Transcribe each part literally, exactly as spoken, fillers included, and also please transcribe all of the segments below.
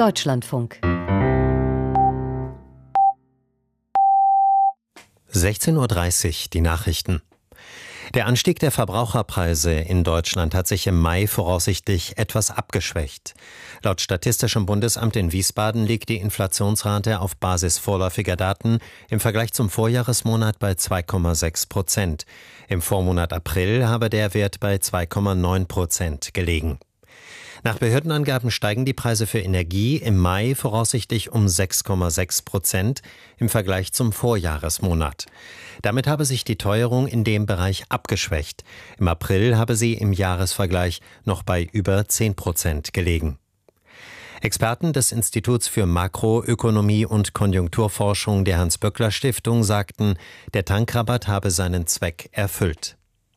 Deutschlandfunk. sechzehn Uhr dreißig, die Nachrichten. Der Anstieg der Verbraucherpreise in Deutschland hat sich im Mai voraussichtlich etwas abgeschwächt. Laut Statistischem Bundesamt in Wiesbaden liegt die Inflationsrate auf Basis vorläufiger Daten im Vergleich zum Vorjahresmonat bei zwei Komma sechs Prozent. Im Vormonat April habe der Wert bei zwei Komma neun Prozent gelegen. Nach Behördenangaben steigen die Preise für Energie im Mai voraussichtlich um sechs Komma sechs Prozent im Vergleich zum Vorjahresmonat. Damit habe sich die Teuerung in dem Bereich abgeschwächt. Im April habe sie im Jahresvergleich noch bei über zehn Prozent gelegen. Experten des Instituts für Makroökonomie und Konjunkturforschung der Hans-Böckler-Stiftung sagten, der Tankrabatt habe seinen Zweck erfüllt.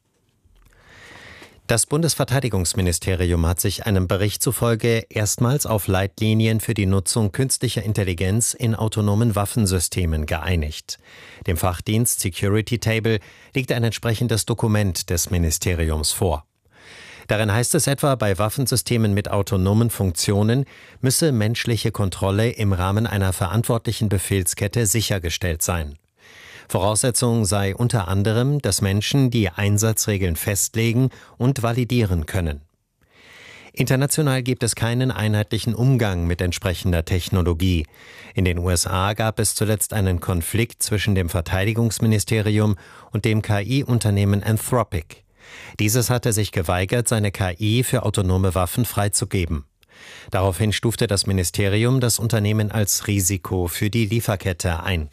Das Bundesverteidigungsministerium hat sich einem Bericht zufolge erstmals auf Leitlinien für die Nutzung künstlicher Intelligenz in autonomen Waffensystemen geeinigt. Dem Fachdienst Security Table liegt ein entsprechendes Dokument des Ministeriums vor. Darin heißt es etwa, bei Waffensystemen mit autonomen Funktionen müsse menschliche Kontrolle im Rahmen einer verantwortlichen Befehlskette sichergestellt sein. Voraussetzung sei unter anderem, dass Menschen die Einsatzregeln festlegen und validieren können. International gibt es keinen einheitlichen Umgang mit entsprechender Technologie. In den U S A gab es zuletzt einen Konflikt zwischen dem Verteidigungsministerium und dem K I-Unternehmen Anthropic. Dieses hatte sich geweigert, seine K I für autonome Waffen freizugeben. Daraufhin stufte das Ministerium das Unternehmen als Risiko für die Lieferkette ein.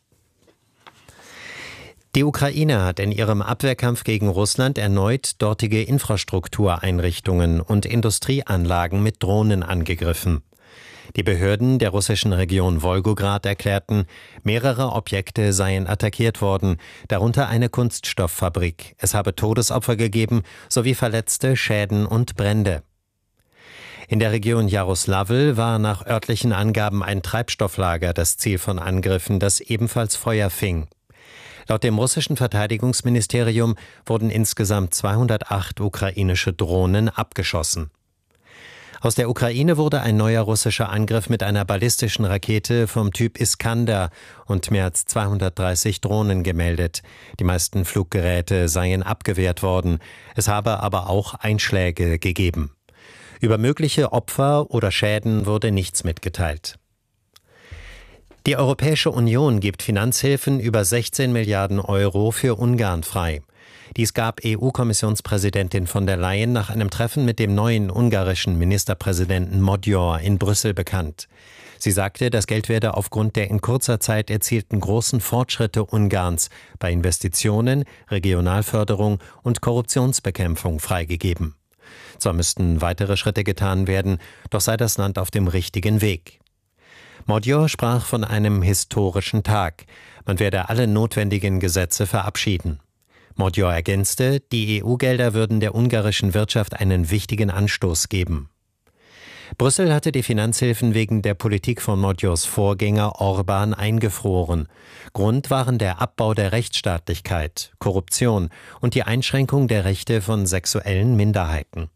Die Ukraine hat in ihrem Abwehrkampf gegen Russland erneut dortige Infrastruktureinrichtungen und Industrieanlagen mit Drohnen angegriffen. Die Behörden der russischen Region Wolgograd erklärten, mehrere Objekte seien attackiert worden, darunter eine Kunststofffabrik. Es habe Todesopfer gegeben sowie Verletzte, Schäden und Brände. In der Region Jaroslavl war nach örtlichen Angaben ein Treibstofflager das Ziel von Angriffen, das ebenfalls Feuer fing. Laut dem russischen Verteidigungsministerium wurden insgesamt zweihundertacht ukrainische Drohnen abgeschossen. Aus der Ukraine wurde ein neuer russischer Angriff mit einer ballistischen Rakete vom Typ Iskander und mehr als zweihundertdreißig Drohnen gemeldet. Die meisten Fluggeräte seien abgewehrt worden. Es habe aber auch Einschläge gegeben. Über mögliche Opfer oder Schäden wurde nichts mitgeteilt. Die Europäische Union gibt Finanzhilfen über sechzehn Milliarden Euro für Ungarn frei. Dies gab E U-Kommissionspräsidentin von der Leyen nach einem Treffen mit dem neuen ungarischen Ministerpräsidenten Magyar in Brüssel bekannt. Sie sagte, das Geld werde aufgrund der in kurzer Zeit erzielten großen Fortschritte Ungarns bei Investitionen, Regionalförderung und Korruptionsbekämpfung freigegeben. Zwar müssten weitere Schritte getan werden, doch sei das Land auf dem richtigen Weg. Magyar sprach von einem historischen Tag. Man werde alle notwendigen Gesetze verabschieden. Magyar ergänzte, die E U-Gelder würden der ungarischen Wirtschaft einen wichtigen Anstoß geben. Brüssel hatte die Finanzhilfen wegen der Politik von Magyars Vorgänger Orbán eingefroren. Grund waren der Abbau der Rechtsstaatlichkeit, Korruption und die Einschränkung der Rechte von sexuellen Minderheiten.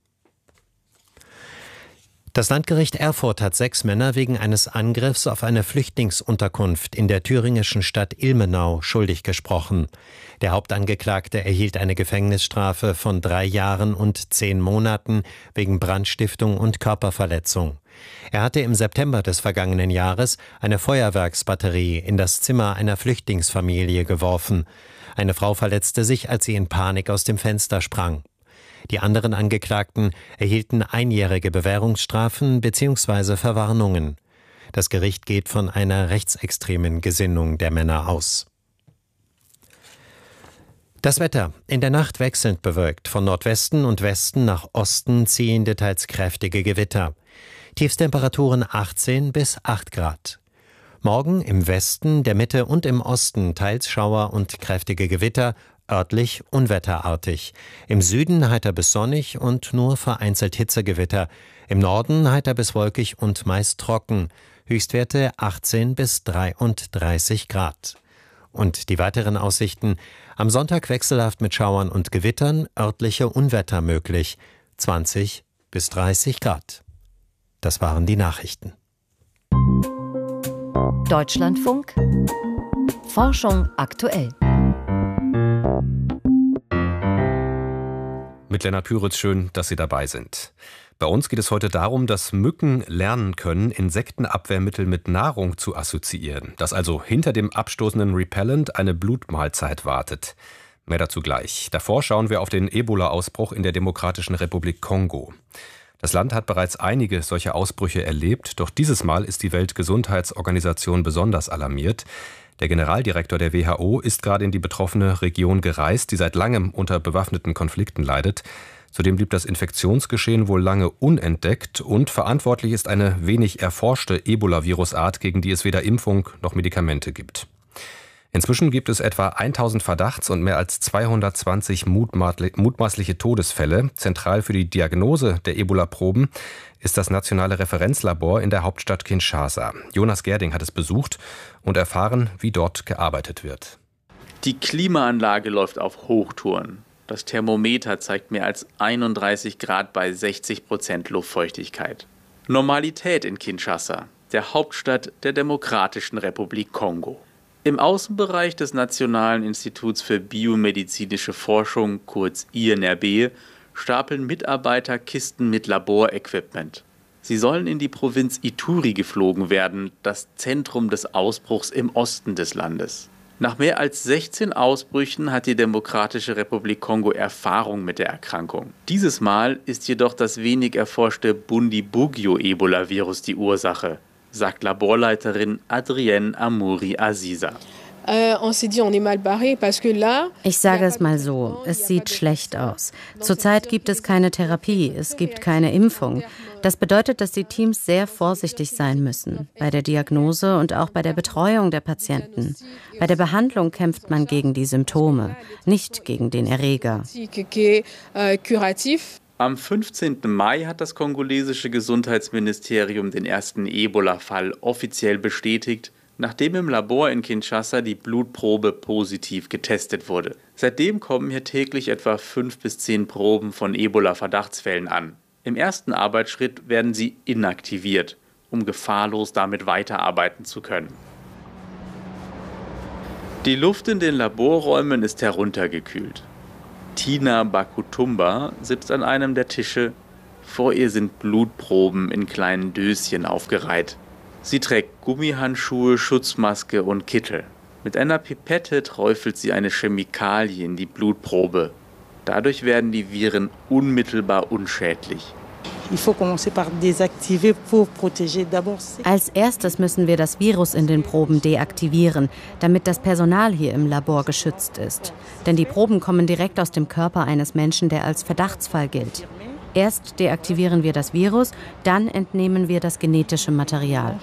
Das Landgericht Erfurt hat sechs Männer wegen eines Angriffs auf eine Flüchtlingsunterkunft in der thüringischen Stadt Ilmenau schuldig gesprochen. Der Hauptangeklagte erhielt eine Gefängnisstrafe von drei Jahren und zehn Monaten wegen Brandstiftung und Körperverletzung. Er hatte im September des vergangenen Jahres eine Feuerwerksbatterie in das Zimmer einer Flüchtlingsfamilie geworfen. Eine Frau verletzte sich, als sie in Panik aus dem Fenster sprang. Die anderen Angeklagten erhielten einjährige Bewährungsstrafen bzw. Verwarnungen. Das Gericht geht von einer rechtsextremen Gesinnung der Männer aus. Das Wetter. In der Nacht wechselnd bewölkt. Von Nordwesten und Westen nach Osten ziehende teils kräftige Gewitter. Tiefstemperaturen achtzehn bis acht Grad. Morgen im Westen, der Mitte und im Osten teils Schauer und kräftige Gewitter, örtlich unwetterartig. Im Süden heiter bis sonnig und nur vereinzelt Hitzegewitter. Im Norden heiter bis wolkig und meist trocken. Höchstwerte achtzehn bis dreiunddreißig Grad. Und die weiteren Aussichten: am Sonntag wechselhaft mit Schauern und Gewittern, örtliche Unwetter möglich, zwanzig bis dreißig Grad. Das waren die Nachrichten. Deutschlandfunk Forschung aktuell. Mit Lennart Püritz, schön, dass Sie dabei sind. Bei uns geht es heute darum, dass Mücken lernen können, Insektenabwehrmittel mit Nahrung zu assoziieren. Dass also hinter dem abstoßenden Repellent eine Blutmahlzeit wartet. Mehr dazu gleich. Davor schauen wir auf den Ebola-Ausbruch in der Demokratischen Republik Kongo. Das Land hat bereits einige solche Ausbrüche erlebt, doch dieses Mal ist die Weltgesundheitsorganisation besonders alarmiert. Der Generaldirektor der W H O ist gerade in die betroffene Region gereist, die seit langem unter bewaffneten Konflikten leidet. Zudem blieb das Infektionsgeschehen wohl lange unentdeckt und verantwortlich ist eine wenig erforschte Ebola-Virusart, gegen die es weder Impfung noch Medikamente gibt. Inzwischen gibt es etwa tausend Verdachts- und mehr als zweihundertzwanzig mutmaßliche Todesfälle. Zentral für die Diagnose der Ebola-Proben ist das nationale Referenzlabor in der Hauptstadt Kinshasa. Jonas Gerding hat es besucht und erfahren, wie dort gearbeitet wird. Die Klimaanlage läuft auf Hochtouren. Das Thermometer zeigt mehr als einunddreißig Grad bei sechzig Prozent Luftfeuchtigkeit. Normalität in Kinshasa, der Hauptstadt der Demokratischen Republik Kongo. Im Außenbereich des Nationalen Instituts für biomedizinische Forschung, kurz I N R B, stapeln Mitarbeiter Kisten mit Laborequipment. Sie sollen in die Provinz Ituri geflogen werden, das Zentrum des Ausbruchs im Osten des Landes. Nach mehr als sechzehn Ausbrüchen hat die Demokratische Republik Kongo Erfahrung mit der Erkrankung. Dieses Mal ist jedoch das wenig erforschte Bundibugyo-Ebola-Virus die Ursache, sagt Laborleiterin Adrienne Amouri Aziza. Ich sage es mal so, es sieht schlecht aus. Zurzeit gibt es keine Therapie, es gibt keine Impfung. Das bedeutet, dass die Teams sehr vorsichtig sein müssen, bei der Diagnose und auch bei der Betreuung der Patienten. Bei der Behandlung kämpft man gegen die Symptome, nicht gegen den Erreger. Am fünfzehnten Mai hat das kongolesische Gesundheitsministerium den ersten Ebola-Fall offiziell bestätigt, nachdem im Labor in Kinshasa die Blutprobe positiv getestet wurde. Seitdem kommen hier täglich etwa fünf bis zehn Proben von Ebola-Verdachtsfällen an. Im ersten Arbeitsschritt werden sie inaktiviert, um gefahrlos damit weiterarbeiten zu können. Die Luft in den Laborräumen ist heruntergekühlt. Tina Bakutumba sitzt an einem der Tische. Vor ihr sind Blutproben in kleinen Döschen aufgereiht. Sie trägt Gummihandschuhe, Schutzmaske und Kittel. Mit einer Pipette träufelt sie eine Chemikalie in die Blutprobe. Dadurch werden die Viren unmittelbar unschädlich. Als erstes müssen wir das Virus in den Proben deaktivieren, damit das Personal hier im Labor geschützt ist. Denn die Proben kommen direkt aus dem Körper eines Menschen, der als Verdachtsfall gilt. Erst deaktivieren wir das Virus, dann entnehmen wir das genetische Material.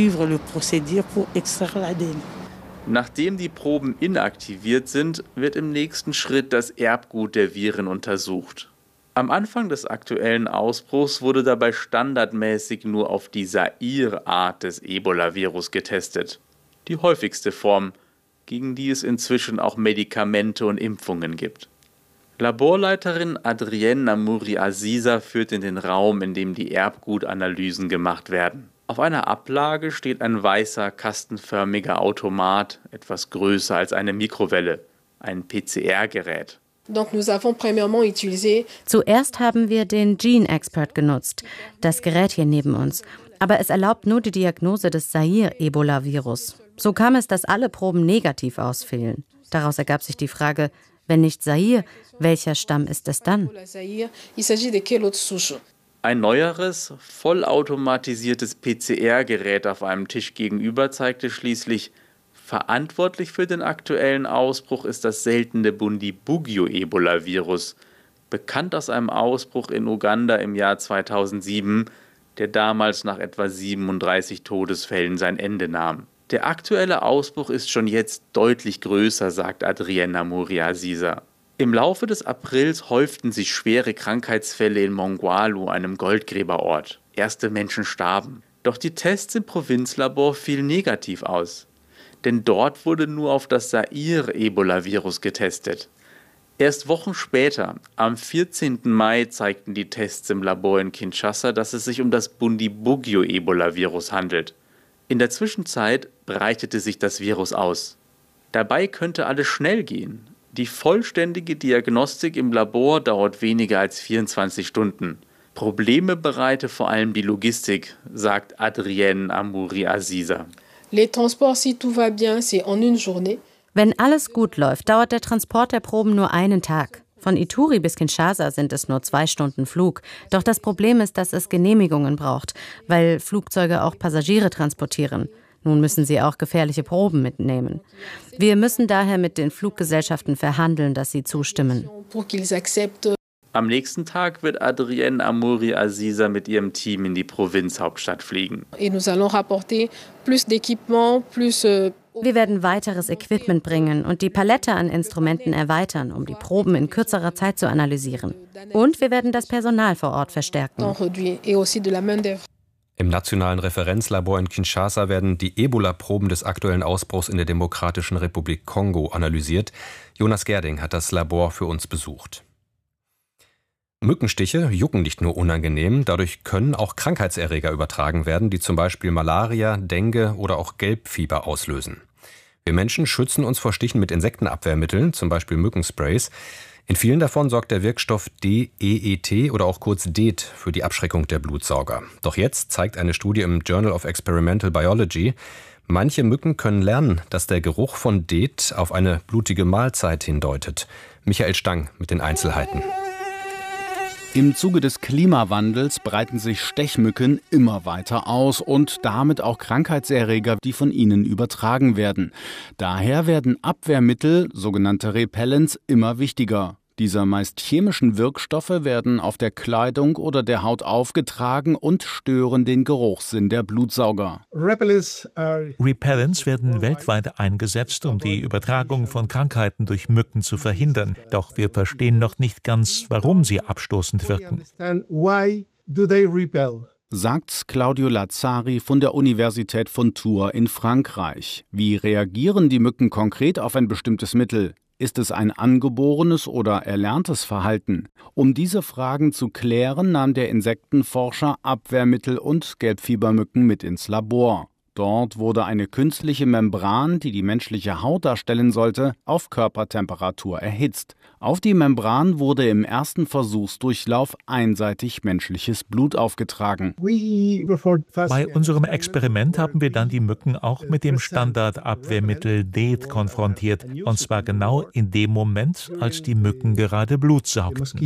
Nachdem die Proben inaktiviert sind, wird im nächsten Schritt das Erbgut der Viren untersucht. Am Anfang des aktuellen Ausbruchs wurde dabei standardmäßig nur auf die Zaire-Art des Ebola-Virus getestet. Die häufigste Form, gegen die es inzwischen auch Medikamente und Impfungen gibt. Laborleiterin Adrienne Amouri Aziza führt in den Raum, in dem die Erbgutanalysen gemacht werden. Auf einer Ablage steht ein weißer, kastenförmiger Automat, etwas größer als eine Mikrowelle, ein P C R-Gerät. Zuerst haben wir den Gene-Expert genutzt, das Gerät hier neben uns. Aber es erlaubt nur die Diagnose des Zaire-Ebola-Virus. So kam es, dass alle Proben negativ ausfielen. Daraus ergab sich die Frage, wenn nicht Zaire, welcher Stamm ist es dann? Ein neueres, vollautomatisiertes P C R-Gerät auf einem Tisch gegenüber zeigte schließlich, verantwortlich für den aktuellen Ausbruch ist das seltene Bundibugyo-Ebola-Virus, bekannt aus einem Ausbruch in Uganda im Jahr zweitausendsieben, der damals nach etwa siebenunddreißig Todesfällen sein Ende nahm. Der aktuelle Ausbruch ist schon jetzt deutlich größer, sagt Adrienne Amouri Aziza. Im Laufe des Aprils häuften sich schwere Krankheitsfälle in Mongwalu, einem Goldgräberort. Erste Menschen starben. Doch die Tests im Provinzlabor fielen negativ aus. Denn dort wurde nur auf das Zaire-Ebola-Virus getestet. Erst Wochen später, am vierzehnten Mai, zeigten die Tests im Labor in Kinshasa, dass es sich um das Bundibugyo-Ebola-Virus handelt. In der Zwischenzeit breitete sich das Virus aus. Dabei könnte alles schnell gehen. Die vollständige Diagnostik im Labor dauert weniger als vierundzwanzig Stunden. Probleme bereite vor allem die Logistik, sagt Adrienne Amouri-Aziza. Les transports, si tout va bien, c'est en une journée. Wenn alles gut läuft, dauert der Transport der Proben nur einen Tag. Von Ituri bis Kinshasa sind es nur zwei Stunden Flug. Doch das Problem ist, dass es Genehmigungen braucht, weil Flugzeuge auch Passagiere transportieren. Nun müssen sie auch gefährliche Proben mitnehmen. Wir müssen daher mit den Fluggesellschaften verhandeln, dass sie zustimmen. Am nächsten Tag wird Adrienne Amouri-Aziza mit ihrem Team in die Provinzhauptstadt fliegen. Wir werden weiteres Equipment bringen und die Palette an Instrumenten erweitern, um die Proben in kürzerer Zeit zu analysieren. Und wir werden das Personal vor Ort verstärken. Im nationalen Referenzlabor in Kinshasa werden die Ebola-Proben des aktuellen Ausbruchs in der Demokratischen Republik Kongo analysiert. Jonas Gerding hat das Labor für uns besucht. Mückenstiche jucken nicht nur unangenehm, dadurch können auch Krankheitserreger übertragen werden, die zum Beispiel Malaria, Dengue oder auch Gelbfieber auslösen. Wir Menschen schützen uns vor Stichen mit Insektenabwehrmitteln, zum Beispiel Mückensprays. In vielen davon sorgt der Wirkstoff D E E T oder auch kurz D E T für die Abschreckung der Blutsauger. Doch jetzt zeigt eine Studie im Journal of Experimental Biology, manche Mücken können lernen, dass der Geruch von D E T auf eine blutige Mahlzeit hindeutet. Michael Stang mit den Einzelheiten. Im Zuge des Klimawandels breiten sich Stechmücken immer weiter aus und damit auch Krankheitserreger, die von ihnen übertragen werden. Daher werden Abwehrmittel, sogenannte Repellents, immer wichtiger. Diese meist chemischen Wirkstoffe werden auf der Kleidung oder der Haut aufgetragen und stören den Geruchssinn der Blutsauger. Repellents werden weltweit eingesetzt, um die Übertragung von Krankheiten durch Mücken zu verhindern. Doch wir verstehen noch nicht ganz, warum sie abstoßend wirken. Sagt Claudio Lazzari von der Universität von Tours in Frankreich. Wie reagieren die Mücken konkret auf ein bestimmtes Mittel? Ist es ein angeborenes oder erlerntes Verhalten? Um diese Fragen zu klären, nahm der Insektenforscher Abwehrmittel und Gelbfiebermücken mit ins Labor. Dort wurde eine künstliche Membran, die die menschliche Haut darstellen sollte, auf Körpertemperatur erhitzt. Auf die Membran wurde im ersten Versuchsdurchlauf einseitig menschliches Blut aufgetragen. Bei unserem Experiment haben wir dann die Mücken auch mit dem Standardabwehrmittel D E T konfrontiert. Und zwar genau in dem Moment, als die Mücken gerade Blut saugten.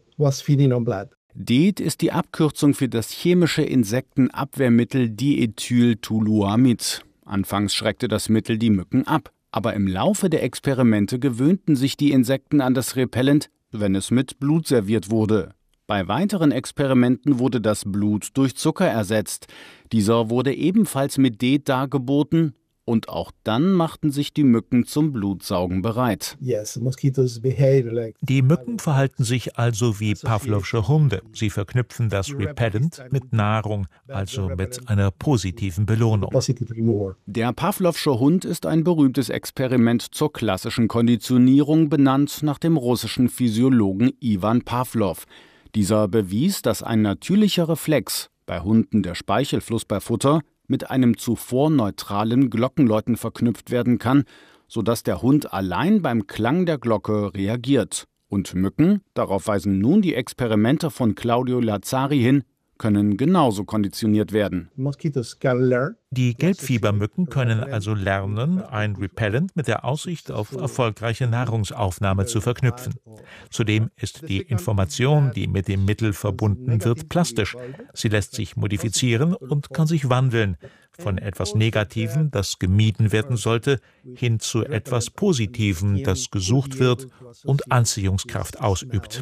D E T ist die Abkürzung für das chemische Insektenabwehrmittel Diethyltoluamid. Anfangs schreckte das Mittel die Mücken ab, aber im Laufe der Experimente gewöhnten sich die Insekten an das Repellent, wenn es mit Blut serviert wurde. Bei weiteren Experimenten wurde das Blut durch Zucker ersetzt. Dieser wurde ebenfalls mit D E T dargeboten. Und auch dann machten sich die Mücken zum Blutsaugen bereit. Die Mücken verhalten sich also wie Pavlovsche Hunde. Sie verknüpfen das Repellent mit Nahrung, also mit einer positiven Belohnung. Der Pavlovsche Hund ist ein berühmtes Experiment zur klassischen Konditionierung, benannt nach dem russischen Physiologen Iwan Pawlow. Dieser bewies, dass ein natürlicher Reflex, bei Hunden der Speichelfluss bei Futter, mit einem zuvor neutralen Glockenläuten verknüpft werden kann, sodass der Hund allein beim Klang der Glocke reagiert. Und Mücken, darauf weisen nun die Experimente von Claudio Lazzari hin, können genauso konditioniert werden. Die Gelbfiebermücken können also lernen, ein Repellent mit der Aussicht auf erfolgreiche Nahrungsaufnahme zu verknüpfen. Zudem ist die Information, die mit dem Mittel verbunden wird, plastisch. Sie lässt sich modifizieren und kann sich wandeln. Von etwas Negativem, das gemieden werden sollte, hin zu etwas Positivem, das gesucht wird und Anziehungskraft ausübt.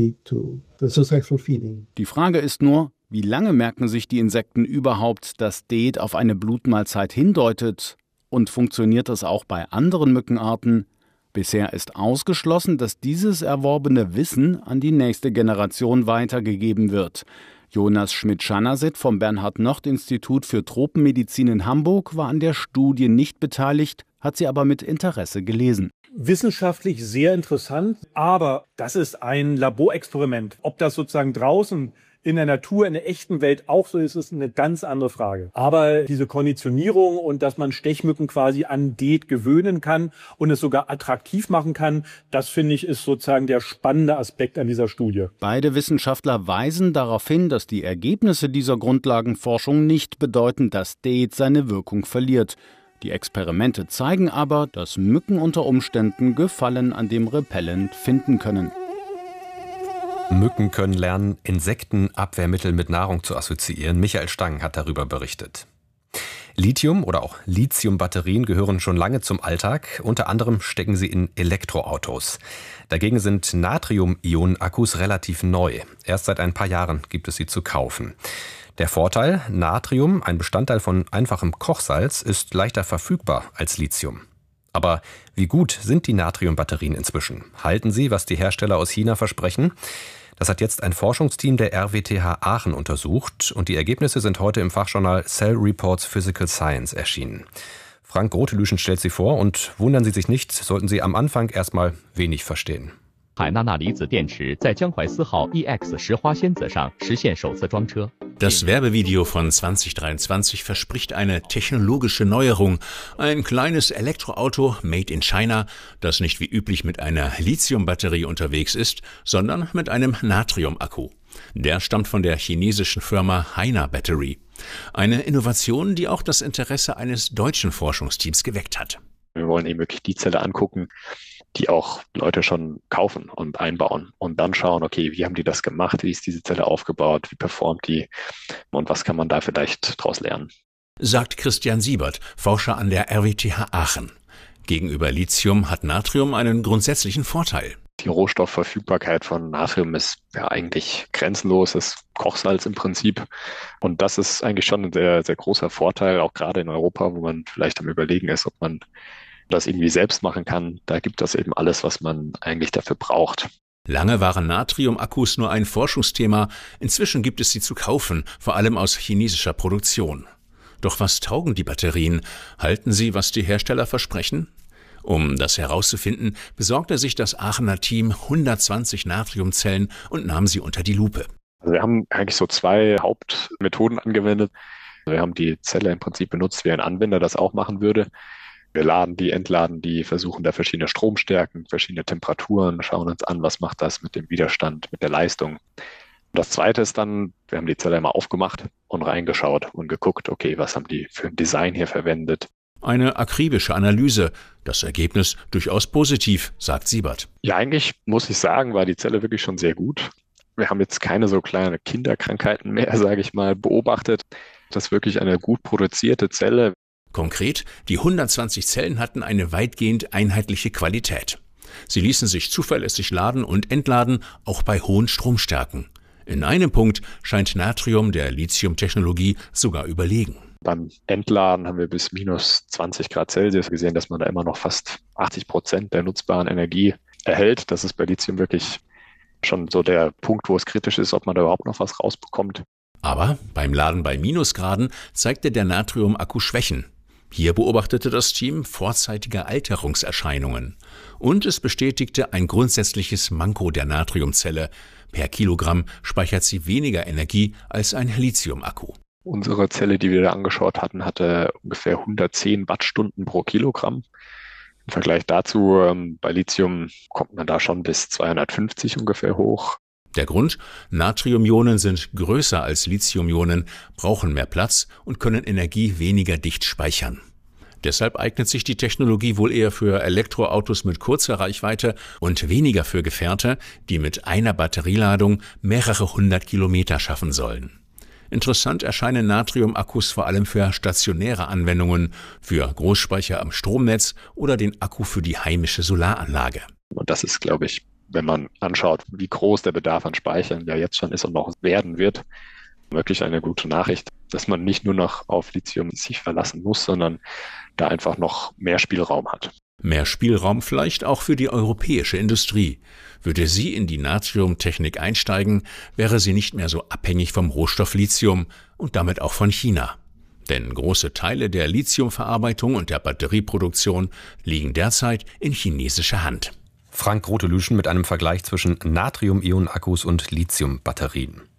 Die Frage ist nur, wie lange merken sich die Insekten überhaupt, dass D E T auf eine Blutmahlzeit hindeutet? Und funktioniert das auch bei anderen Mückenarten? Bisher ist ausgeschlossen, dass dieses erworbene Wissen an die nächste Generation weitergegeben wird. Jonas Schmidt-Schanasit vom Bernhard-Nocht-Institut für Tropenmedizin in Hamburg war an der Studie nicht beteiligt, hat sie aber mit Interesse gelesen. Wissenschaftlich sehr interessant, aber das ist ein Laborexperiment. Ob das sozusagen draußen in der Natur, in der echten Welt auch so ist, ist eine ganz andere Frage. Aber diese Konditionierung und dass man Stechmücken quasi an DEET gewöhnen kann und es sogar attraktiv machen kann, das finde ich ist sozusagen der spannende Aspekt an dieser Studie. Beide Wissenschaftler weisen darauf hin, dass die Ergebnisse dieser Grundlagenforschung nicht bedeuten, dass DEET seine Wirkung verliert. Die Experimente zeigen aber, dass Mücken unter Umständen Gefallen an dem Repellent finden können. Mücken können lernen, Insektenabwehrmittel mit Nahrung zu assoziieren. Michael Stang hat darüber berichtet. Lithium- oder auch Lithium-Batterien gehören schon lange zum Alltag. Unter anderem stecken sie in Elektroautos. Dagegen sind Natrium-Ionen-Akkus relativ neu. Erst seit ein paar Jahren gibt es sie zu kaufen. Der Vorteil: Natrium, ein Bestandteil von einfachem Kochsalz, ist leichter verfügbar als Lithium. Aber wie gut sind die Natriumbatterien inzwischen? Halten sie, was die Hersteller aus China versprechen? Das hat jetzt ein Forschungsteam der R W T H Aachen untersucht und die Ergebnisse sind heute im Fachjournal Cell Reports Physical Science erschienen. Frank Grotelüschen stellt sie vor und wundern Sie sich nicht, sollten Sie am Anfang erstmal wenig verstehen. Das Werbevideo von zwanzig dreiundzwanzig verspricht eine technologische Neuerung. Ein kleines Elektroauto made in China, das nicht wie üblich mit einer Lithiumbatterie unterwegs ist, sondern mit einem Natriumakku. Der stammt von der chinesischen Firma Haina Battery. Eine Innovation, die auch das Interesse eines deutschen Forschungsteams geweckt hat. Wir wollen eben wirklich die Zelle angucken, die auch Leute schon kaufen und einbauen und dann schauen, okay, wie haben die das gemacht, wie ist diese Zelle aufgebaut, wie performt die und was kann man da vielleicht daraus lernen. Sagt Christian Siebert, Forscher an der R W T H Aachen. Gegenüber Lithium hat Natrium einen grundsätzlichen Vorteil. Die Rohstoffverfügbarkeit von Natrium ist ja eigentlich grenzenlos, das Kochsalz im Prinzip. Und das ist eigentlich schon ein sehr, sehr großer Vorteil, auch gerade in Europa, wo man vielleicht am Überlegen ist, ob man das irgendwie selbst machen kann. Da gibt es eben alles, was man eigentlich dafür braucht. Lange waren Natriumakkus nur ein Forschungsthema. Inzwischen gibt es sie zu kaufen, vor allem aus chinesischer Produktion. Doch was taugen die Batterien? Halten sie, was die Hersteller versprechen? Um das herauszufinden, besorgte sich das Aachener Team hundertzwanzig Natriumzellen und nahm sie unter die Lupe. Also wir haben eigentlich so zwei Hauptmethoden angewendet. Wir haben die Zelle im Prinzip benutzt, wie ein Anwender das auch machen würde. Wir laden die, entladen die, versuchen da verschiedene Stromstärken, verschiedene Temperaturen, schauen uns an, was macht das mit dem Widerstand, mit der Leistung. Und das Zweite ist dann, wir haben die Zelle mal aufgemacht und reingeschaut und geguckt, okay, was haben die für ein Design hier verwendet. Eine akribische Analyse. Das Ergebnis durchaus positiv, sagt Siebert. Ja, eigentlich muss ich sagen, war die Zelle wirklich schon sehr gut. Wir haben jetzt keine so kleine Kinderkrankheiten mehr, sage ich mal, beobachtet. Das ist wirklich eine gut produzierte Zelle. Konkret, die hundertzwanzig Zellen hatten eine weitgehend einheitliche Qualität. Sie ließen sich zuverlässig laden und entladen, auch bei hohen Stromstärken. In einem Punkt scheint Natrium der Lithium-Technologie sogar überlegen. Beim Entladen haben wir bis minus zwanzig Grad Celsius gesehen, dass man da immer noch fast achtzig Prozent der nutzbaren Energie erhält. Das ist bei Lithium wirklich schon so der Punkt, wo es kritisch ist, ob man da überhaupt noch was rausbekommt. Aber beim Laden bei Minusgraden zeigte der Natriumakku Schwächen. Hier beobachtete das Team vorzeitige Alterungserscheinungen. Und es bestätigte ein grundsätzliches Manko der Natriumzelle. Per Kilogramm speichert sie weniger Energie als ein Lithiumakku. Unsere Zelle, die wir da angeschaut hatten, hatte ungefähr hundertzehn Wattstunden pro Kilogramm. Im Vergleich dazu, ähm, bei Lithium kommt man da schon bis zweihundertfünfzig ungefähr hoch. Der Grund? Natriumionen sind größer als Lithiumionen, brauchen mehr Platz und können Energie weniger dicht speichern. Deshalb eignet sich die Technologie wohl eher für Elektroautos mit kurzer Reichweite und weniger für Gefährte, die mit einer Batterieladung mehrere hundert Kilometer schaffen sollen. Interessant erscheinen Natriumakkus vor allem für stationäre Anwendungen, für Großspeicher am Stromnetz oder den Akku für die heimische Solaranlage. Und das ist, glaube ich, wenn man anschaut, wie groß der Bedarf an Speichern ja jetzt schon ist und noch werden wird, wirklich eine gute Nachricht, dass man nicht nur noch auf Lithium sich verlassen muss, sondern da einfach noch mehr Spielraum hat. Mehr Spielraum vielleicht auch für die europäische Industrie. Würde sie in die Natriumtechnik einsteigen, wäre sie nicht mehr so abhängig vom Rohstoff Lithium und damit auch von China. Denn große Teile der Lithiumverarbeitung und der Batterieproduktion liegen derzeit in chinesischer Hand. Frank Grotelüschen mit einem Vergleich zwischen Natrium-Ionen-Akkus und Lithium-Batterien.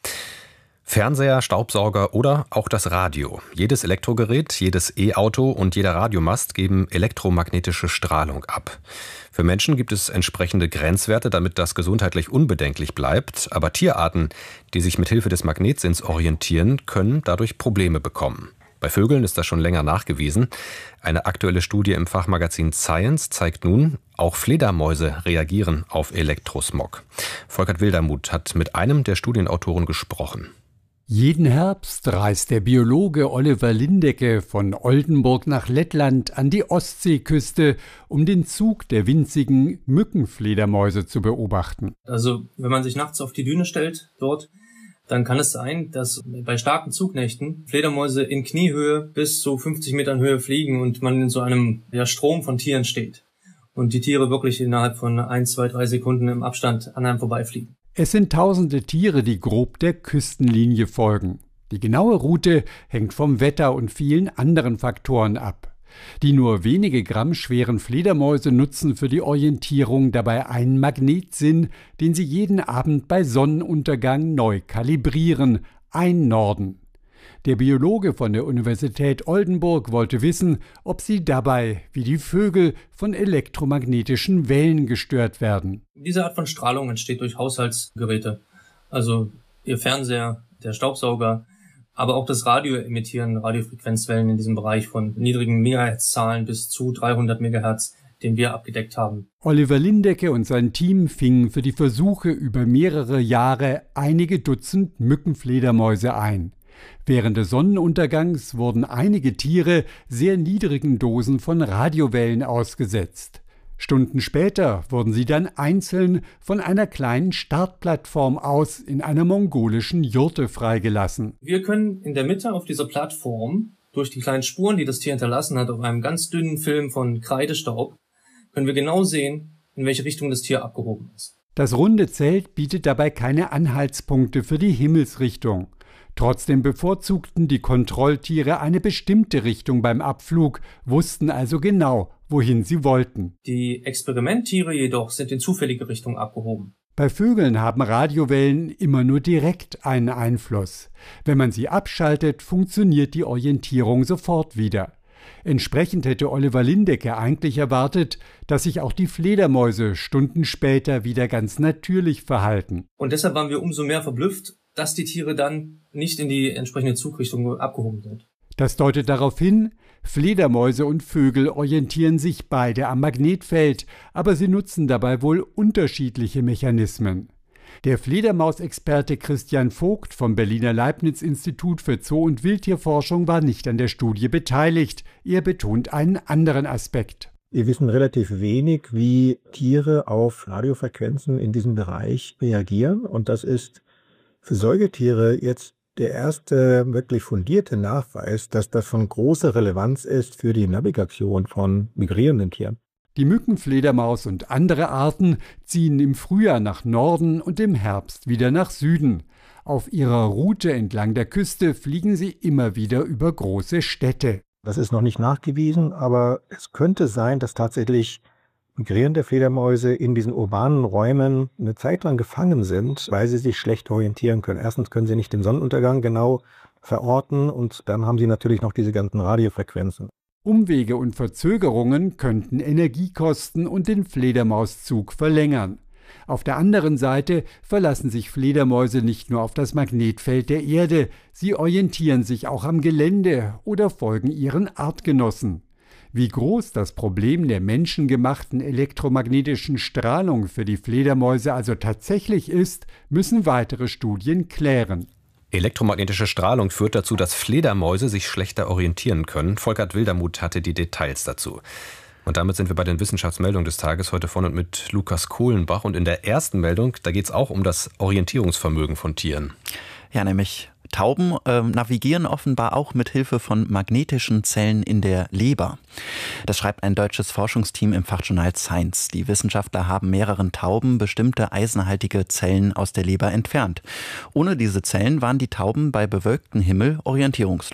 Fernseher, Staubsauger oder auch das Radio. Jedes Elektrogerät, jedes E-Auto und jeder Radiomast geben elektromagnetische Strahlung ab. Für Menschen gibt es entsprechende Grenzwerte, damit das gesundheitlich unbedenklich bleibt. Aber Tierarten, die sich mit Hilfe des Magnetsinns orientieren, können dadurch Probleme bekommen. Bei Vögeln ist das schon länger nachgewiesen. Eine aktuelle Studie im Fachmagazin Science zeigt nun, auch Fledermäuse reagieren auf Elektrosmog. Volkert Wildermuth hat mit einem der Studienautoren gesprochen. Jeden Herbst reist der Biologe Oliver Lindecke von Oldenburg nach Lettland an die Ostseeküste, um den Zug der winzigen Mückenfledermäuse zu beobachten. Also wenn man sich nachts auf die Düne stellt dort, dann kann es sein, dass bei starken Zugnächten Fledermäuse in Kniehöhe bis zu fünfzig Metern Höhe fliegen und man in so einem ja, Strom von Tieren steht. Und die Tiere wirklich innerhalb von ein, zwei, drei Sekunden im Abstand an einem vorbeifliegen. Es sind tausende Tiere, die grob der Küstenlinie folgen. Die genaue Route hängt vom Wetter und vielen anderen Faktoren ab. Die nur wenige Gramm schweren Fledermäuse nutzen für die Orientierung dabei einen Magnetsinn, den sie jeden Abend bei Sonnenuntergang neu kalibrieren, einnorden. Der Biologe von der Universität Oldenburg wollte wissen, ob sie dabei, wie die Vögel, von elektromagnetischen Wellen gestört werden. Diese Art von Strahlung entsteht durch Haushaltsgeräte, also Ihr Fernseher, der Staubsauger, aber auch das Radio emittieren Radiofrequenzwellen in diesem Bereich von niedrigen Megahertz-Zahlen bis zu dreihundert Megahertz, den wir abgedeckt haben. Oliver Lindecke und sein Team fingen für die Versuche über mehrere Jahre einige Dutzend Mückenfledermäuse ein. Während des Sonnenuntergangs wurden einige Tiere sehr niedrigen Dosen von Radiowellen ausgesetzt. Stunden später wurden sie dann einzeln von einer kleinen Startplattform aus in einer mongolischen Jurte freigelassen. Wir können in der Mitte auf dieser Plattform, durch die kleinen Spuren, die das Tier hinterlassen hat, auf einem ganz dünnen Film von Kreidestaub, können wir genau sehen, in welche Richtung das Tier abgehoben ist. Das runde Zelt bietet dabei keine Anhaltspunkte für die Himmelsrichtung. Trotzdem bevorzugten die Kontrolltiere eine bestimmte Richtung beim Abflug, wussten also genau, wohin sie wollten. Die Experimenttiere jedoch sind in zufällige Richtung abgehoben. Bei Vögeln haben Radiowellen immer nur direkt einen Einfluss. Wenn man sie abschaltet, funktioniert die Orientierung sofort wieder. Entsprechend hätte Oliver Lindecke eigentlich erwartet, dass sich auch die Fledermäuse Stunden später wieder ganz natürlich verhalten. Und deshalb waren wir umso mehr verblüfft, dass die Tiere dann nicht in die entsprechende Zugrichtung abgehoben sind. Das deutet darauf hin, Fledermäuse und Vögel orientieren sich beide am Magnetfeld, aber sie nutzen dabei wohl unterschiedliche Mechanismen. Der Fledermausexperte Christian Vogt vom Berliner Leibniz-Institut für Zoo- und Wildtierforschung war nicht an der Studie beteiligt. Er betont einen anderen Aspekt. Wir wissen relativ wenig, wie Tiere auf Radiofrequenzen in diesem Bereich reagieren. Und das ist für Säugetiere jetzt der erste wirklich fundierte Nachweis, dass das von großer Relevanz ist für die Navigation von migrierenden Tieren. Die Mückenfledermaus und andere Arten ziehen im Frühjahr nach Norden und im Herbst wieder nach Süden. Auf ihrer Route entlang der Küste fliegen sie immer wieder über große Städte. Das ist noch nicht nachgewiesen, aber es könnte sein, dass tatsächlich migrierende Fledermäuse in diesen urbanen Räumen eine Zeit lang gefangen sind, weil sie sich schlecht orientieren können. Erstens können sie nicht den Sonnenuntergang genau verorten und dann haben sie natürlich noch diese ganzen Radiofrequenzen. Umwege und Verzögerungen könnten Energiekosten und den Fledermauszug verlängern. Auf der anderen Seite verlassen sich Fledermäuse nicht nur auf das Magnetfeld der Erde, sie orientieren sich auch am Gelände oder folgen ihren Artgenossen. Wie groß das Problem der menschengemachten elektromagnetischen Strahlung für die Fledermäuse also tatsächlich ist, müssen weitere Studien klären. Elektromagnetische Strahlung führt dazu, dass Fledermäuse sich schlechter orientieren können. Volkert Wildermuth hatte die Details dazu. Und damit sind wir bei den Wissenschaftsmeldungen des Tages heute von und mit Lukas Kohlenbach. Und in der ersten Meldung, da geht es auch um das Orientierungsvermögen von Tieren. Ja, nämlich Tauben äh, navigieren offenbar auch mit Hilfe von magnetischen Zellen in der Leber. Das schreibt ein deutsches Forschungsteam im Fachjournal Science. Die Wissenschaftler haben mehreren Tauben bestimmte eisenhaltige Zellen aus der Leber entfernt. Ohne diese Zellen waren die Tauben bei bewölktem Himmel orientierungslos.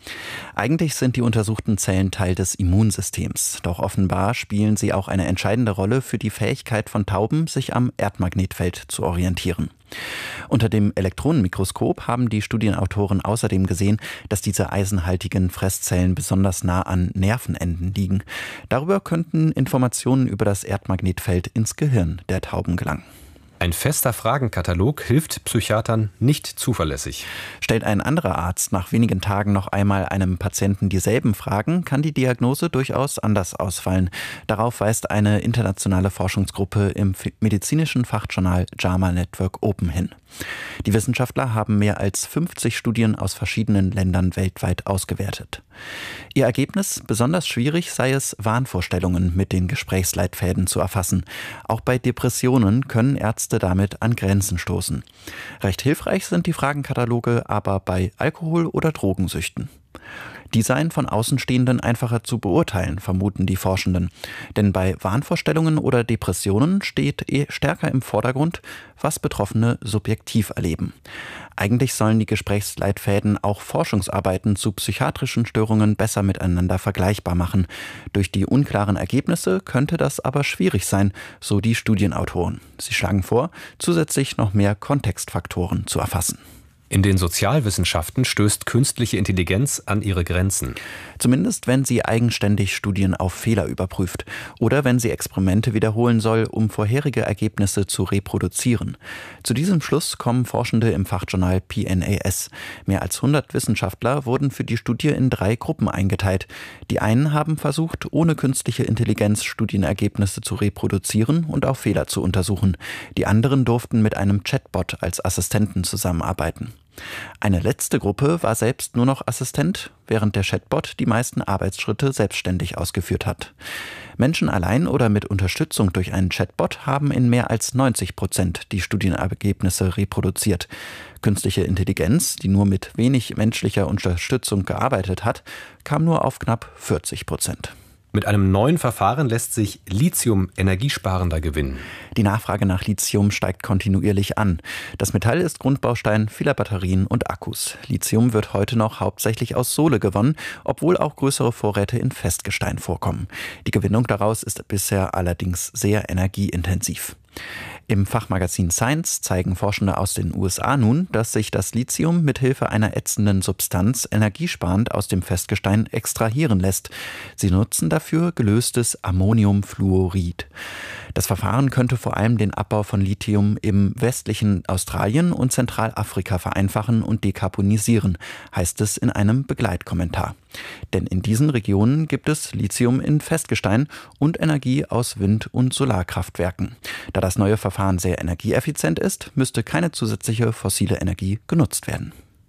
Eigentlich sind die untersuchten Zellen Teil des Immunsystems, doch offenbar spielen sie auch eine entscheidende Rolle für die Fähigkeit von Tauben, sich am Erdmagnetfeld zu orientieren. Unter dem Elektronenmikroskop haben die Studienautoren außerdem gesehen, dass diese eisenhaltigen Fresszellen besonders nah an Nervenenden liegen. Darüber könnten Informationen über das Erdmagnetfeld ins Gehirn der Tauben gelangen. Ein fester Fragenkatalog hilft Psychiatern nicht zuverlässig. Stellt ein anderer Arzt nach wenigen Tagen noch einmal einem Patienten dieselben Fragen, kann die Diagnose durchaus anders ausfallen. Darauf weist eine internationale Forschungsgruppe im medizinischen Fachjournal JAMA Network Open hin. Die Wissenschaftler haben mehr als fünfzig Studien aus verschiedenen Ländern weltweit ausgewertet. Ihr Ergebnis: besonders schwierig sei es, Wahnvorstellungen mit den Gesprächsleitfäden zu erfassen. Auch bei Depressionen können Ärzte damit an Grenzen stoßen. Recht hilfreich sind die Fragenkataloge aber bei Alkohol- oder Drogensüchten. Die seien von Außenstehenden einfacher zu beurteilen, vermuten die Forschenden. Denn bei Wahnvorstellungen oder Depressionen steht eh stärker im Vordergrund, was Betroffene subjektiv erleben. Eigentlich sollen die Gesprächsleitfäden auch Forschungsarbeiten zu psychiatrischen Störungen besser miteinander vergleichbar machen. Durch die unklaren Ergebnisse könnte das aber schwierig sein, so die Studienautoren. Sie schlagen vor, zusätzlich noch mehr Kontextfaktoren zu erfassen. In den Sozialwissenschaften stößt künstliche Intelligenz an ihre Grenzen. Zumindest wenn sie eigenständig Studien auf Fehler überprüft oder wenn sie Experimente wiederholen soll, um vorherige Ergebnisse zu reproduzieren. Zu diesem Schluss kommen Forschende im Fachjournal P N A S. Mehr als hundert Wissenschaftler wurden für die Studie in drei Gruppen eingeteilt. Die einen haben versucht, ohne künstliche Intelligenz Studienergebnisse zu reproduzieren und auf Fehler zu untersuchen. Die anderen durften mit einem Chatbot als Assistenten zusammenarbeiten. Eine letzte Gruppe war selbst nur noch Assistent, während der Chatbot die meisten Arbeitsschritte selbstständig ausgeführt hat. Menschen allein oder mit Unterstützung durch einen Chatbot haben in mehr als neunzig Prozent die Studienergebnisse reproduziert. Künstliche Intelligenz, die nur mit wenig menschlicher Unterstützung gearbeitet hat, kam nur auf knapp vierzig Prozent. Mit einem neuen Verfahren lässt sich Lithium energiesparender gewinnen. Die Nachfrage nach Lithium steigt kontinuierlich an. Das Metall ist Grundbaustein vieler Batterien und Akkus. Lithium wird heute noch hauptsächlich aus Sohle gewonnen, obwohl auch größere Vorräte in Festgestein vorkommen. Die Gewinnung daraus ist bisher allerdings sehr energieintensiv. Im Fachmagazin Science zeigen Forschende aus den U S A nun, dass sich das Lithium mithilfe einer ätzenden Substanz energiesparend aus dem Festgestein extrahieren lässt. Sie nutzen dafür gelöstes Ammoniumfluorid. Das Verfahren könnte vor allem den Abbau von Lithium im westlichen Australien und Zentralafrika vereinfachen und dekarbonisieren, heißt es in einem Begleitkommentar. Denn in diesen Regionen gibt es Lithium in Festgestein und Energie aus Wind- und Solarkraftwerken. Da das neue Verfahren sehr energieeffizient ist, müsste keine zusätzliche fossile Energie genutzt werden.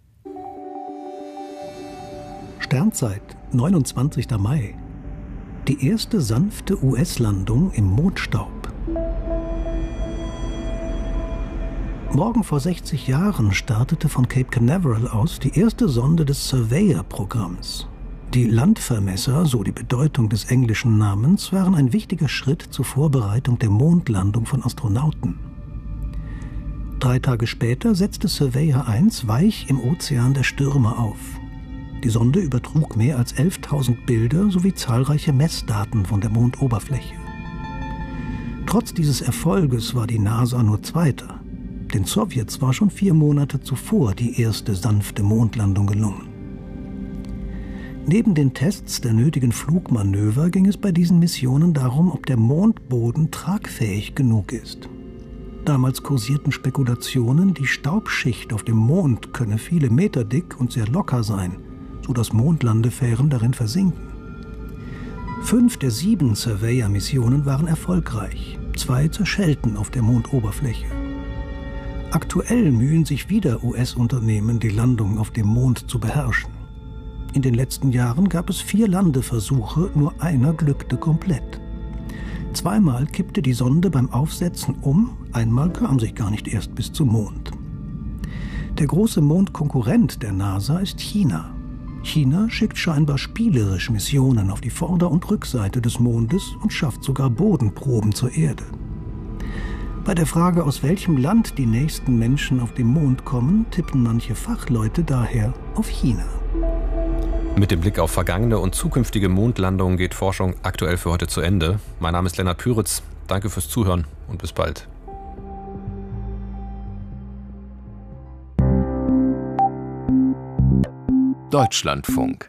Sternzeit, neunundzwanzigster Mai. Die erste sanfte U S-Landung im Mondstaub. Morgen vor sechzig Jahren startete von Cape Canaveral aus die erste Sonde des Surveyor-Programms. Die Landvermesser, so die Bedeutung des englischen Namens, waren ein wichtiger Schritt zur Vorbereitung der Mondlandung von Astronauten. Drei Tage später setzte Surveyor eins weich im Ozean der Stürme auf. Die Sonde übertrug mehr als elftausend Bilder sowie zahlreiche Messdaten von der Mondoberfläche. Trotz dieses Erfolges war die NASA nur Zweiter. Den Sowjets war schon vier Monate zuvor die erste sanfte Mondlandung gelungen. Neben den Tests der nötigen Flugmanöver ging es bei diesen Missionen darum, ob der Mondboden tragfähig genug ist. Damals kursierten Spekulationen, die Staubschicht auf dem Mond könne viele Meter dick und sehr locker sein, sodass Mondlandefähren darin versinken. Fünf der sieben Surveyor-Missionen waren erfolgreich, zwei zerschellten auf der Mondoberfläche. Aktuell mühen sich wieder U S-Unternehmen, die Landung auf dem Mond zu beherrschen. In den letzten Jahren gab es vier Landeversuche, nur einer glückte komplett. Zweimal kippte die Sonde beim Aufsetzen um, einmal kam sie gar nicht erst bis zum Mond. Der große Mondkonkurrent der NASA ist China. China schickt scheinbar spielerisch Missionen auf die Vorder- und Rückseite des Mondes und schafft sogar Bodenproben zur Erde. Bei der Frage, aus welchem Land die nächsten Menschen auf dem Mond kommen, tippen manche Fachleute daher auf China. Mit dem Blick auf vergangene und zukünftige Mondlandungen geht Forschung aktuell für heute zu Ende. Mein Name ist Lennart Püritz. Danke fürs Zuhören und bis bald. Deutschlandfunk.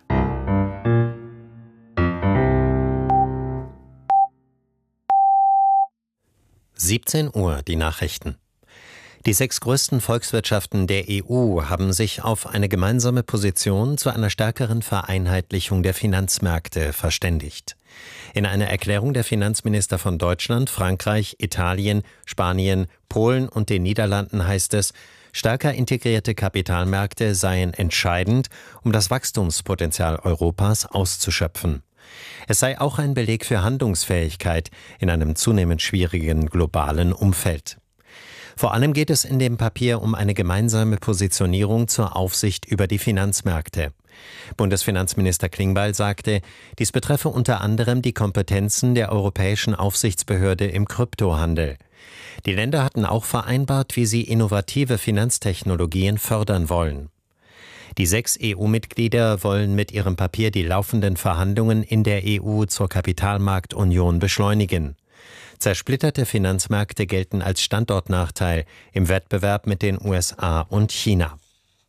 siebzehn Uhr, die Nachrichten. Die sechs größten Volkswirtschaften der E U haben sich auf eine gemeinsame Position zu einer stärkeren Vereinheitlichung der Finanzmärkte verständigt. In einer Erklärung der Finanzminister von Deutschland, Frankreich, Italien, Spanien, Polen und den Niederlanden heißt es, stärker integrierte Kapitalmärkte seien entscheidend, um das Wachstumspotenzial Europas auszuschöpfen. Es sei auch ein Beleg für Handlungsfähigkeit in einem zunehmend schwierigen globalen Umfeld. Vor allem geht es in dem Papier um eine gemeinsame Positionierung zur Aufsicht über die Finanzmärkte. Bundesfinanzminister Klingbeil sagte, dies betreffe unter anderem die Kompetenzen der Europäischen Aufsichtsbehörde im Kryptohandel. Die Länder hatten auch vereinbart, wie sie innovative Finanztechnologien fördern wollen. Die sechs E U-Mitglieder wollen mit ihrem Papier die laufenden Verhandlungen in der E U zur Kapitalmarktunion beschleunigen. Zersplitterte Finanzmärkte gelten als Standortnachteil im Wettbewerb mit den U S A und China.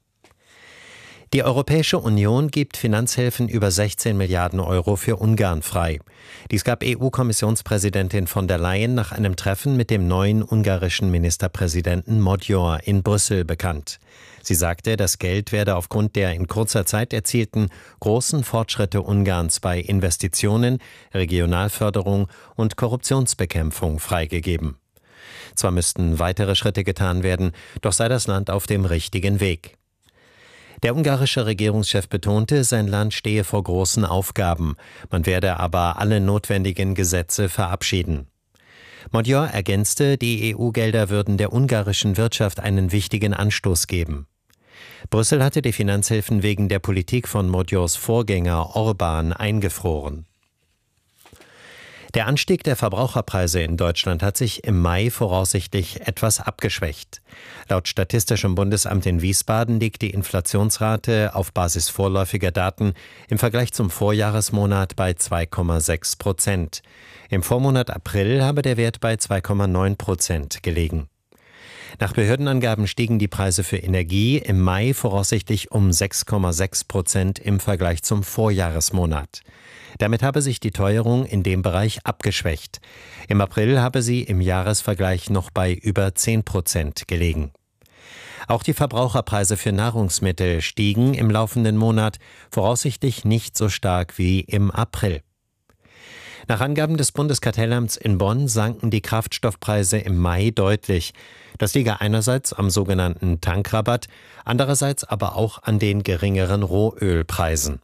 Die Europäische Union gibt Finanzhilfen über sechzehn Milliarden Euro für Ungarn frei. Dies gab E U-Kommissionspräsidentin von der Leyen nach einem Treffen mit dem neuen ungarischen Ministerpräsidenten Magyar in Brüssel bekannt. Sie sagte, das Geld werde aufgrund der in kurzer Zeit erzielten großen Fortschritte Ungarns bei Investitionen, Regionalförderung und Korruptionsbekämpfung freigegeben. Zwar müssten weitere Schritte getan werden, doch sei das Land auf dem richtigen Weg. Der ungarische Regierungschef betonte, sein Land stehe vor großen Aufgaben. Man werde aber alle notwendigen Gesetze verabschieden. Magyar ergänzte, die E U-Gelder würden der ungarischen Wirtschaft einen wichtigen Anstoß geben. Brüssel hatte die Finanzhilfen wegen der Politik von Magyars Vorgänger Orbán eingefroren. Der Anstieg der Verbraucherpreise in Deutschland hat sich im Mai voraussichtlich etwas abgeschwächt. Laut Statistischem Bundesamt in Wiesbaden liegt die Inflationsrate auf Basis vorläufiger Daten im Vergleich zum Vorjahresmonat bei zwei Komma sechs Prozent. Im Vormonat April habe der Wert bei zwei Komma neun Prozent gelegen. Nach Behördenangaben stiegen die Preise für Energie im Mai voraussichtlich um sechs Komma sechs Prozent im Vergleich zum Vorjahresmonat. Damit habe sich die Teuerung in dem Bereich abgeschwächt. Im April habe sie im Jahresvergleich noch bei über zehn Prozent gelegen. Auch die Verbraucherpreise für Nahrungsmittel stiegen im laufenden Monat voraussichtlich nicht so stark wie im April. Nach Angaben des Bundeskartellamts in Bonn sanken die Kraftstoffpreise im Mai deutlich. Das liege einerseits am sogenannten Tankrabatt, andererseits aber auch an den geringeren Rohölpreisen.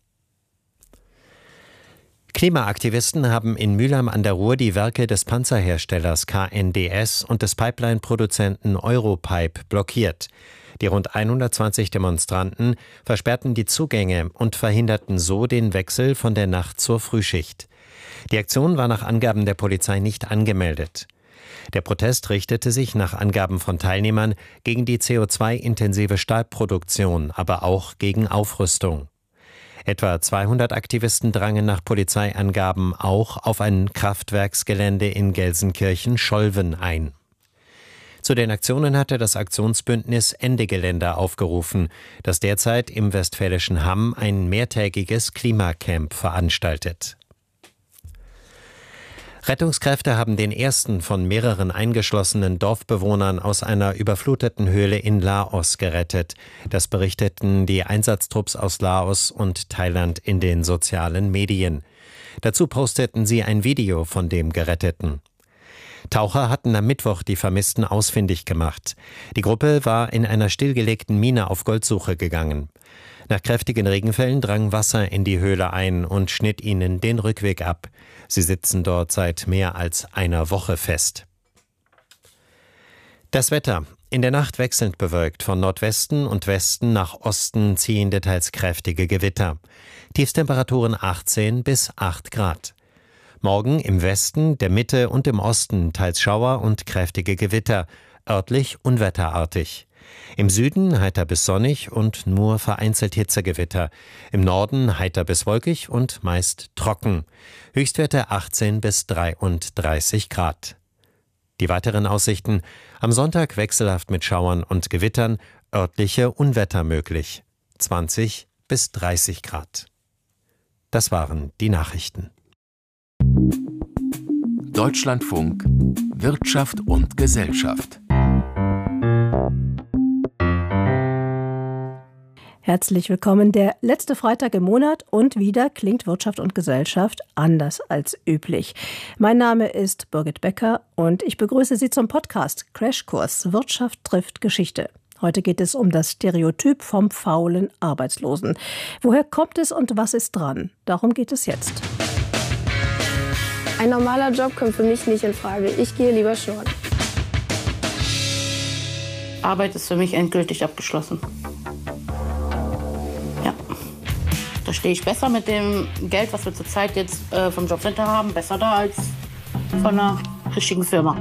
Klimaaktivisten haben in Mülheim an der Ruhr die Werke des Panzerherstellers K N D S und des Pipeline-Produzenten Europipe blockiert. Die rund hundertzwanzig Demonstranten versperrten die Zugänge und verhinderten so den Wechsel von der Nacht zur Frühschicht. Die Aktion war nach Angaben der Polizei nicht angemeldet. Der Protest richtete sich nach Angaben von Teilnehmern gegen die C O zwei intensive Stahlproduktion, aber auch gegen Aufrüstung. Etwa zweihundert Aktivisten drangen nach Polizeiangaben auch auf ein Kraftwerksgelände in Gelsenkirchen-Scholven ein. Zu den Aktionen hatte das Aktionsbündnis Ende Gelände aufgerufen, das derzeit im westfälischen Hamm ein mehrtägiges Klimacamp veranstaltet. Rettungskräfte haben den ersten von mehreren eingeschlossenen Dorfbewohnern aus einer überfluteten Höhle in Laos gerettet. Das berichteten die Einsatztrupps aus Laos und Thailand in den sozialen Medien. Dazu posteten sie ein Video von dem Geretteten. Taucher hatten am Mittwoch die Vermissten ausfindig gemacht. Die Gruppe war in einer stillgelegten Mine auf Goldsuche gegangen. Nach kräftigen Regenfällen drang Wasser in die Höhle ein und schnitt ihnen den Rückweg ab. Sie sitzen dort seit mehr als einer Woche fest. Das Wetter. In der Nacht wechselnd bewölkt. Von Nordwesten und Westen nach Osten ziehende teils kräftige Gewitter. Tiefstemperaturen achtzehn bis acht Grad. Morgen im Westen, der Mitte und im Osten teils Schauer und kräftige Gewitter. Örtlich unwetterartig. Im Süden heiter bis sonnig und nur vereinzelt Hitzegewitter. Im Norden heiter bis wolkig und meist trocken. Höchstwerte achtzehn bis dreiunddreißig Grad. Die weiteren Aussichten: am Sonntag wechselhaft mit Schauern und Gewittern, örtliche Unwetter möglich. zwanzig bis dreißig Grad. Das waren die Nachrichten. Deutschlandfunk Wirtschaft und Gesellschaft. Herzlich willkommen. Der letzte Freitag im Monat und wieder klingt Wirtschaft und Gesellschaft anders als üblich. Mein Name ist Birgit Becker und ich begrüße Sie zum Podcast Crashkurs Wirtschaft trifft Geschichte. Heute geht es um das Stereotyp vom faulen Arbeitslosen. Woher kommt es und was ist dran? Darum geht es jetzt. Ein normaler Job kommt für mich nicht in Frage. Ich gehe lieber schnorren. Arbeit ist für mich endgültig abgeschlossen. Ja. Da stehe ich besser mit dem Geld, was wir zurzeit jetzt äh, vom Jobcenter haben, besser da als von einer richtigen Firma.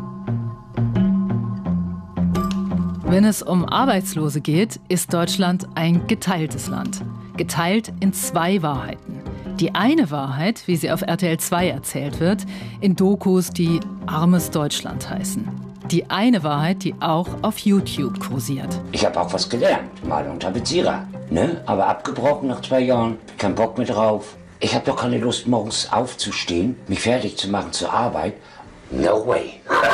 Wenn es um Arbeitslose geht, ist Deutschland ein geteiltes Land. Geteilt in zwei Wahrheiten. Die eine Wahrheit, wie sie auf R T L zwei erzählt wird, in Dokus, die Armes Deutschland heißen. Die eine Wahrheit, die auch auf YouTube kursiert. Ich habe auch was gelernt, mal und Tapezierer, ne? Aber abgebrochen nach zwei Jahren, kein Bock mehr drauf. Ich habe doch keine Lust, morgens aufzustehen, mich fertig zu machen zur Arbeit. No way.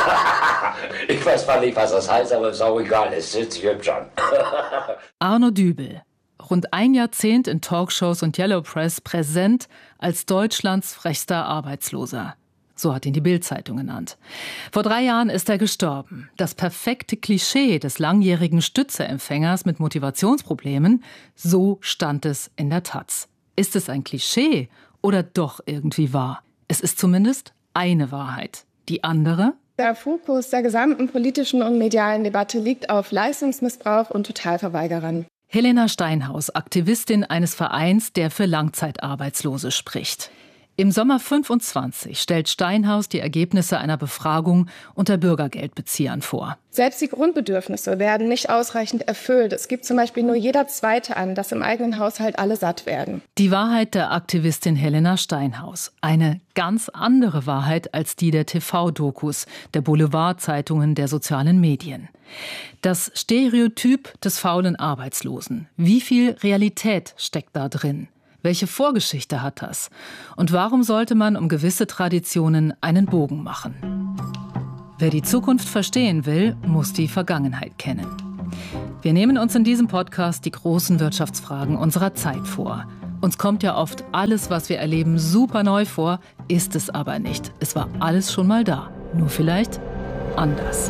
Ich weiß zwar nicht, was das heißt, aber ist auch egal, es sitzt sich hübsch an. Arno Dübel. Rund ein Jahrzehnt in Talkshows und Yellow Press präsent als Deutschlands frechster Arbeitsloser. So hat ihn die Bild-Zeitung genannt. Vor drei Jahren ist er gestorben. Das perfekte Klischee des langjährigen Stützeempfängers mit Motivationsproblemen, so stand es in der Taz. Ist es ein Klischee oder doch irgendwie wahr? Es ist zumindest eine Wahrheit. Die andere? Der Fokus der gesamten politischen und medialen Debatte liegt auf Leistungsmissbrauch und Totalverweigerern. Helena Steinhaus, Aktivistin eines Vereins, der für Langzeitarbeitslose spricht. Im Sommer fünfundzwanzig stellt Steinhaus die Ergebnisse einer Befragung unter Bürgergeldbeziehern vor. Selbst die Grundbedürfnisse werden nicht ausreichend erfüllt. Es gibt zum Beispiel nur jeder Zweite an, dass im eigenen Haushalt alle satt werden. Die Wahrheit der Aktivistin Helena Steinhaus. Eine ganz andere Wahrheit als die der T V-Dokus, der Boulevardzeitungen, der sozialen Medien. Das Stereotyp des faulen Arbeitslosen. Wie viel Realität steckt da drin? Welche Vorgeschichte hat das? Und warum sollte man um gewisse Traditionen einen Bogen machen? Wer die Zukunft verstehen will, muss die Vergangenheit kennen. Wir nehmen uns in diesem Podcast die großen Wirtschaftsfragen unserer Zeit vor. Uns kommt ja oft alles, was wir erleben, super neu vor, ist es aber nicht. Es war alles schon mal da, nur vielleicht anders.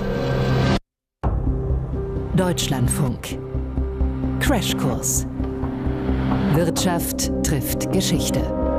Deutschlandfunk. Crashkurs. Wirtschaft trifft Geschichte.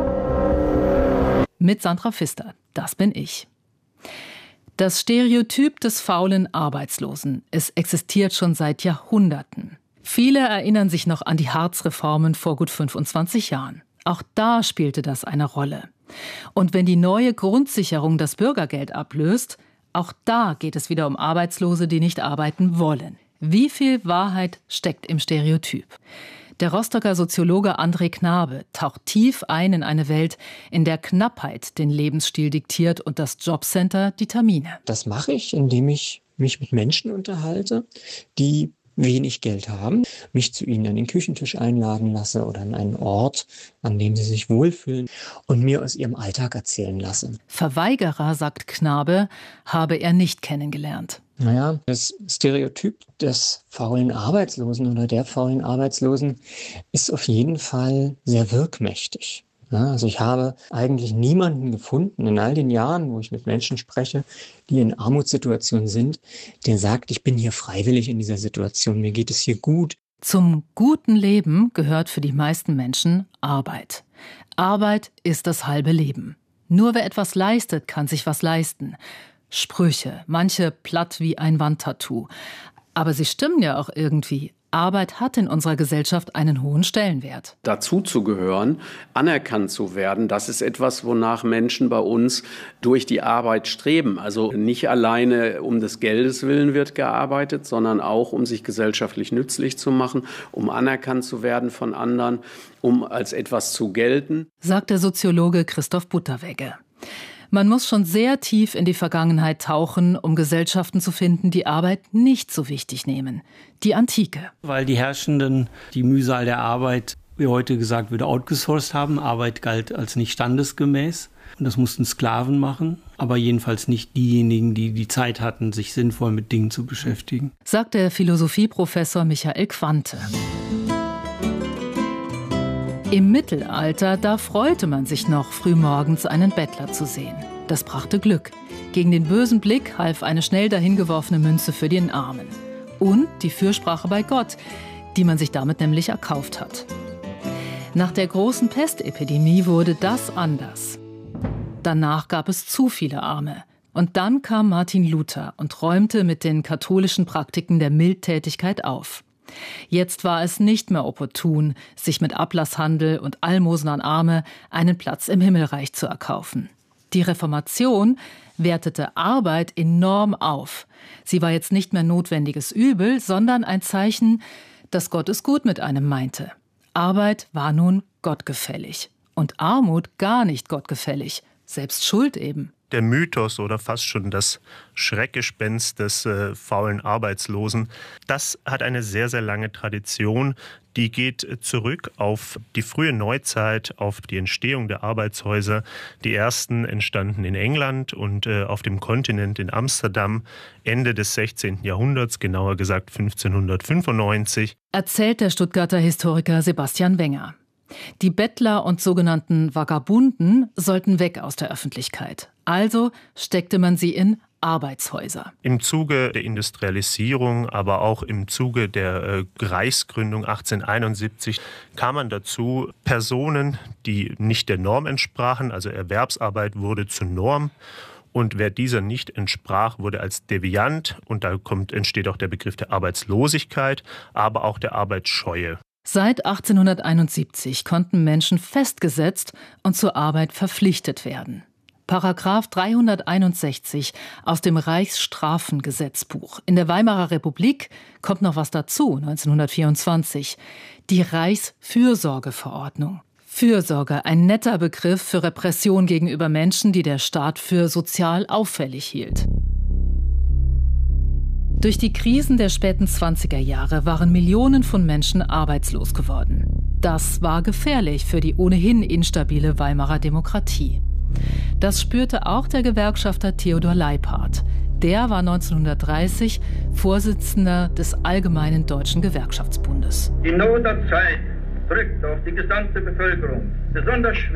Mit Sandra Pfister, das bin ich. Das Stereotyp des faulen Arbeitslosen, es existiert schon seit Jahrhunderten. Viele erinnern sich noch an die Hartz-Reformen vor gut fünfundzwanzig Jahren. Auch da spielte das eine Rolle. Und wenn die neue Grundsicherung das Bürgergeld ablöst, auch da geht es wieder um Arbeitslose, die nicht arbeiten wollen. Wie viel Wahrheit steckt im Stereotyp? Der Rostocker Soziologe André Knabe taucht tief ein in eine Welt, in der Knappheit den Lebensstil diktiert und das Jobcenter die Termine. Das mache ich, indem ich mich mit Menschen unterhalte, die wenig Geld haben, mich zu ihnen an den Küchentisch einladen lasse oder an einen Ort, an dem sie sich wohlfühlen und mir aus ihrem Alltag erzählen lasse. Verweigerer, sagt Knabe, habe er nicht kennengelernt. Naja, das Stereotyp des faulen Arbeitslosen oder der faulen Arbeitslosen ist auf jeden Fall sehr wirkmächtig. Ja, also ich habe eigentlich niemanden gefunden in all den Jahren, wo ich mit Menschen spreche, die in Armutssituationen sind, der sagt, ich bin hier freiwillig in dieser Situation, mir geht es hier gut. Zum guten Leben gehört für die meisten Menschen Arbeit. Arbeit ist das halbe Leben. Nur wer etwas leistet, kann sich was leisten. Sprüche, manche platt wie ein Wandtattoo. Aber sie stimmen ja auch irgendwie. Arbeit hat in unserer Gesellschaft einen hohen Stellenwert. Dazu zu gehören, anerkannt zu werden, das ist etwas, wonach Menschen bei uns durch die Arbeit streben. Also nicht alleine um des Geldes willen wird gearbeitet, sondern auch um sich gesellschaftlich nützlich zu machen, um anerkannt zu werden von anderen, um als etwas zu gelten, sagt der Soziologe Christoph Butterwegge. Man muss schon sehr tief in die Vergangenheit tauchen, um Gesellschaften zu finden, die Arbeit nicht so wichtig nehmen. Die Antike. Weil die Herrschenden die Mühsal der Arbeit, wie heute gesagt wird, outgesourced haben. Arbeit galt als nicht standesgemäß. Und das mussten Sklaven machen, aber jedenfalls nicht diejenigen, die die Zeit hatten, sich sinnvoll mit Dingen zu beschäftigen. Sagt der Philosophieprofessor Michael Quante. Im Mittelalter, da freute man sich noch, frühmorgens einen Bettler zu sehen. Das brachte Glück. Gegen den bösen Blick half eine schnell dahingeworfene Münze für den Armen. Und die Fürsprache bei Gott, die man sich damit nämlich erkauft hat. Nach der großen Pestepidemie wurde das anders. Danach gab es zu viele Arme. Und dann kam Martin Luther und räumte mit den katholischen Praktiken der Mildtätigkeit auf. Jetzt war es nicht mehr opportun, sich mit Ablasshandel und Almosen an Arme einen Platz im Himmelreich zu erkaufen. Die Reformation wertete Arbeit enorm auf. Sie war jetzt nicht mehr notwendiges Übel, sondern ein Zeichen, dass Gott es gut mit einem meinte. Arbeit war nun gottgefällig und Armut gar nicht gottgefällig, selbst Schuld eben. Der Mythos oder fast schon das Schreckgespenst des äh, faulen Arbeitslosen, das hat eine sehr, sehr lange Tradition. Die geht zurück auf die frühe Neuzeit, auf die Entstehung der Arbeitshäuser. Die ersten entstanden in England und äh, auf dem Kontinent in Amsterdam Ende des sechzehnten Jahrhunderts, genauer gesagt fünfzehnhundertfünfundneunzig. Erzählt der Stuttgarter Historiker Sebastian Wenger. Die Bettler und sogenannten Vagabunden sollten weg aus der Öffentlichkeit. Also steckte man sie in Arbeitshäuser. Im Zuge der Industrialisierung, aber auch im Zuge der äh, Reichsgründung achtzehnhunderteinundsiebzig kam man dazu, Personen, die nicht der Norm entsprachen, also Erwerbsarbeit wurde zur Norm. Und wer dieser nicht entsprach, wurde als deviant, und da kommt, entsteht auch der Begriff der Arbeitslosigkeit, aber auch der Arbeitsscheue. Seit achtzehnhunderteinundsiebzig konnten Menschen festgesetzt und zur Arbeit verpflichtet werden. Paragraph dreihunderteinundsechzig aus dem Reichsstrafengesetzbuch. In der Weimarer Republik kommt noch was dazu, neunzehnhundertvierundzwanzig. Die Reichsfürsorgeverordnung. Fürsorge, ein netter Begriff für Repression gegenüber Menschen, die der Staat für sozial auffällig hielt. Durch die Krisen der späten zwanziger Jahre waren Millionen von Menschen arbeitslos geworden. Das war gefährlich für die ohnehin instabile Weimarer Demokratie. Das spürte auch der Gewerkschafter Theodor Leiphardt. Der war neunzehnhundertdreißig Vorsitzender des Allgemeinen Deutschen Gewerkschaftsbundes. Die Not der Zeit drückt auf die gesamte Bevölkerung besonders schwer.